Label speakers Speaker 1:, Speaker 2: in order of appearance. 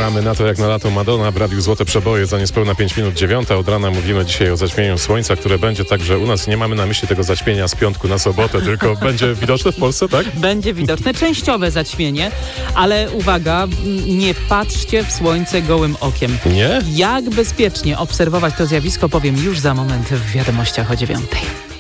Speaker 1: Gramy na to jak na lato Madonna w Radiu Złote Przeboje za niespełna 5 minut 9. Od rana mówimy dzisiaj o zaćmieniu słońca, które będzie także u nas. Nie mamy na myśli tego zaćmienia z piątku na sobotę, tylko będzie widoczne w Polsce, tak?
Speaker 2: Będzie widoczne, częściowe zaćmienie, ale uwaga, nie patrzcie w słońce gołym okiem.
Speaker 1: Nie?
Speaker 2: Jak bezpiecznie obserwować to zjawisko, powiem już za moment w Wiadomościach o 9.